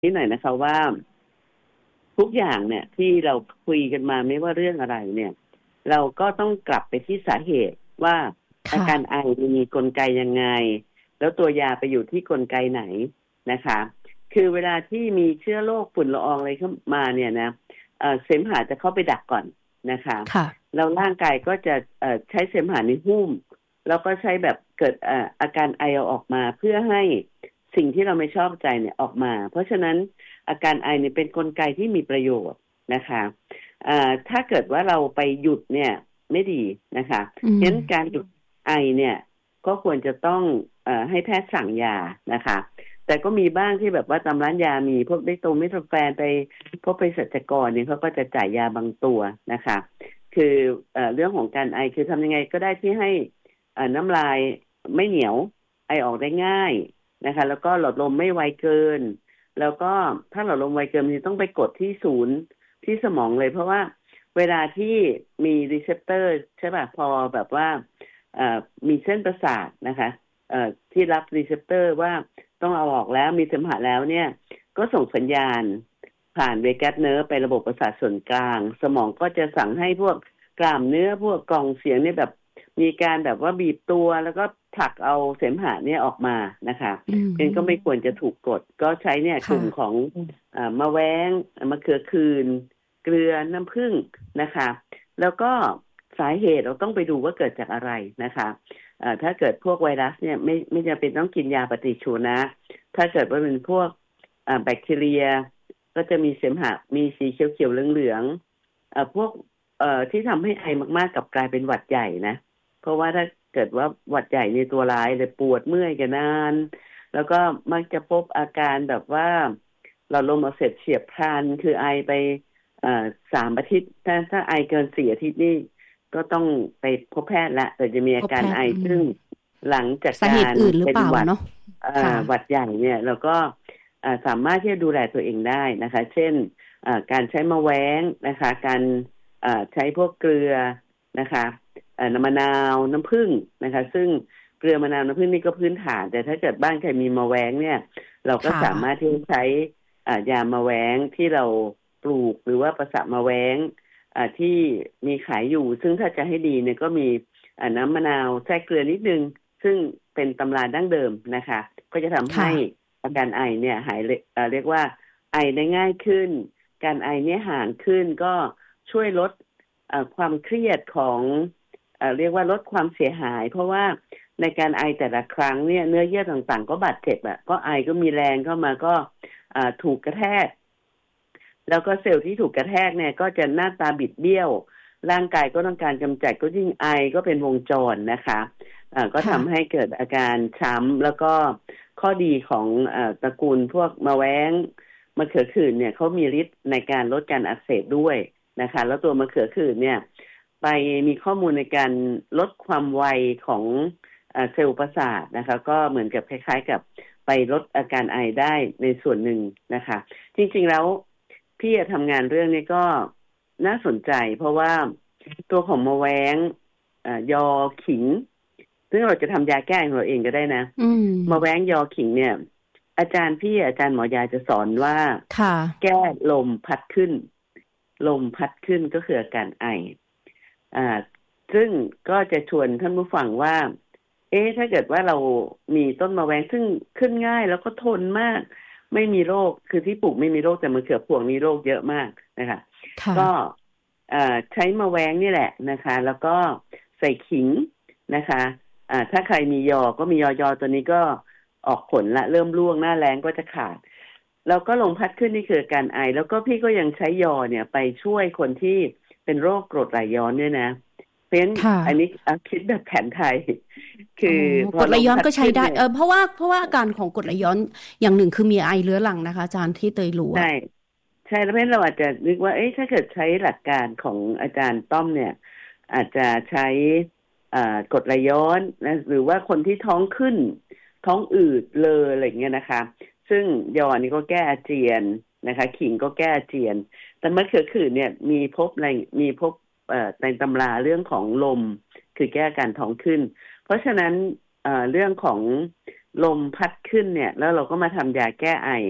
นิดหน่อยนะคะว่าทุกอย่างเนี่ยที่เราคุยกันมาไม่ว่าเรื่องอะไรเนี่ยเราก็ต้องกลับไปที่สาเหตุว่าอาค่ะการไอมีกลไกยังไงแล้วตัวยาไปอยู่ที่กลไกไหนนะคะคือเวลาที่มีเชื้อโรคฝุ่นละอองอะไรเข้ามาเนี่ยนะเสมหะจะเข้าไปดักก่อนนะคะค่ะแล้วร่างกายก็จะใช้เสมหะในหุ้มแล้วก็ใช้แบบเกิดอาการไอเอาออกมาเพื่อให้สิ่งที่เราไม่ชอบใจเนี่ยออกมาเพราะฉะนั้นอาการไอเนี่ยเป็นกลไกที่มีประโยชน์นะคะถ้าเกิดว่าเราไปหยุดเนี่ยไม่ดีนะคะอืมฉะนั้นการหยุดไอเนี่ยก็ควรจะต้องให้แพทย์สั่งยานะคะแต่ก็มีบ้างที่แบบว่าตามร้านยามีพวกได้โตเมทโแฟนไปพบเภสัชกรเนี่ยเขาก็จะจ่ายยาบางตัวนะคะคือเรื่องของการไอคือทำยังไงก็ได้ที่ให้น้ำลายไม่เหนียวไอออกได้ง่ายนะคะแล้วก็หลอดลมไม่ไวเกินแล้วก็ถ้าหลอดลมไวเกินมันต้องไปกดที่ศูนย์ที่สมองเลยเพราะว่าเวลาที่มีรีเซปเตอร์ใช่ป่ะพอแบบว่ามีเส้นประสาทนะคะที่รับรีเซปเตอร์ว่าต้องเอาออกแล้วมีเสมหะแล้วเนี่ยก็ส่งสัญญาณผ่านเวกัสเนิร์ฟไประบบประสาทส่วนกลางสมองก็จะสั่งให้พวกกล้ามเนื้อพวกกล่องเสียงเนี่ยแบบมีการแบบว่าบีบตัวแล้วก็ผลักเอาเสมหะเนี่ยออกมานะคะอืมเองก็ไม่ควรจะถูกกดก็ใช้เนี่ยกค่ะลุ่มของมะแว้งมะเขือคืนเกลือน้ำผึ้งนะคะแล้วก็สาเหตุเราต้องไปดูว่าเกิดจากอะไรนะคะถ้าเกิดพวกไวรัสเนี่ยไม่จำเป็นต้องกินยาปฏิชีวนะถ้าเกิดว่าเป็นพวกแบคทีเรียก็จะมีเสมหะมีสีเขียวๆเหลืองๆพวกที่ทำให้ไอมากๆกับกลายเป็นหวัดใหญ่นะเพราะว่าถ้าเกิดว่าหวัดใหญ่ในตัวร้ายเลยปวดเมื่อยกันนานแล้วก็มักจะพบอาการแบบว่าหลอดลมอักเสบเฉียบพลันคือไอไป3 อาทิตย์ถ้าไอเกิน4 อาทิตย์นี่ก็ต้องไปพบแพทย์ละแต่จะมีอาการไอพบแพทย์ซึ่งหลังจากสาเหการตุอื่นหรือเป็นหวัดเปล่าเนาะค่ะหวัดใหญ่เนี่ยเราก็สามารถที่จะดูแลตัวเองได้นะคะเช่นการใช้มะแว้งนะคะการใช้พวกเกลือนะคะน้ำมะนาวน้ำผึ้งนะคะซึ่งเกลือมะนาวน้ำผึ้งนี่ก็พื้นฐานแต่ถ้าเกิดบ้านใครมีมะแว้งเนี่ยเราก็ค่ะสามารถที่จะใช้ยามะแว้งที่เราปลูกหรือว่าประสะมะแว้งที่มีขายอยู่ซึ่งถ้าจะให้ดีเนี่ยก็มีน้ำมะนาวแทรกเกลือนิดนึงซึ่งเป็นตำราดั้งเดิมนะคะก็จะทำให้ค่ะอาการไอเนี่ยหายเรียกว่าไอได้ง่ายขึ้นการไอเนี่ยห่างขึ้นก็ช่วยลดความเครียดของเรียกว่าลดความเสียหายเพราะว่าในการไอแต่ละครั้งเนี่ยเนื้อเยื่อต่างๆก็บาดเจ็บอ่ะก็ไอก็มีแรงเข้ามาก็ถูกกระแทกแล้วก็เซลล์ที่ถูกกระแทกเนี่ยก็จะหน้าตาบิดเบี้ยวร่างกายก็ต้องการกำจัดก็ยิ่งไอก็เป็นวงจรนะคะก็ค่ะทำให้เกิดอาการช้ำแล้วก็ข้อดีของตระกูลพวกมะแว้งมะเขือขื่นเนี่ยเขามีฤทธิ์ในการลดการอักเสบด้วยนะคะแล้วตัวมะเขือขื่นเนี่ยไปมีข้อมูลในการลดความไวของเซลล์ประสาทนะคะก็เหมือนกับคล้ายๆกับไปลดอาการไอได้ในส่วนหนึ่งนะคะจริงๆแล้วพี่ทำงานเรื่องนี้ก็น่าสนใจเพราะว่าตัวของมะแว้งยอขิงซึ่งเราจะทำยาแก้ของเราเองก็ได้นะอืมมะแว้งยอขิงเนี่ยอาจารย์หมอยาจะสอนว่าค่ะแก้ลมพัดขึ้นก็คืออาการไอซึ่งก็จะชวนท่านผู้ฟังว่าถ้าเกิดว่าเรามีต้นมะแว้งซึ่งขึ้นง่ายแล้วก็ทนมากไม่มีโรคคือที่ปลูกไม่มีโรคแต่มะเขือพวงมีโรคเยอะมากนะคะค่ะก็ใช้มะแว้งนี่แหละนะคะแล้วก็ใส่ขิงนะคะถ้าใครมียอก็มียอตัวนี้ก็ออกผลละเริ่มร่วงหน้าแล้งก็จะขาดแล้วก็ลมพัดขึ้นนี่คือการไอแล้วก็พี่ก็ยังใช้ยอเนี่ยไปช่วยคนที่เป็นโรคกรดไหลย้อนด้วยนะเพราะฉะนั้นค่ะอันนี้คิดแบบแผนไทยอ๋อคือพอกรดไหลย้อนลมพัดก็ใช้ได้ขึ้นเนี่ยเพราะว่าอาการของกรดไหลย้อนอย่างหนึ่งคือมีไอเรื้อรังนะคะอาจารย์ที่เตยรู้ใช่อ่ะใช่แล้วเพราะฉะนั้นเราอาจจะนึกว่าถ้าเกิดใช้หลักการของอาจารย์ต้อมเนี่ยอาจจะใช้กรดไหลย้อนนะหรือว่าคนที่ท้องขึ้นท้องอืดเลยอะไรเงี้ยนะคะซึ่งยอนี่ก็แก้อาเจียนนะคะขิงก็แก้อาเจียนแต่มะเขือขื่นเนี่ยมีพบในตำราเรื่องของลมคือแก้การท้องขึ้นเพราะฉะนั้นเรื่องของลมพัดขึ้นเนี่ยแล้วเราก็มาทำยาแก้ไอ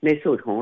ในสูตรของ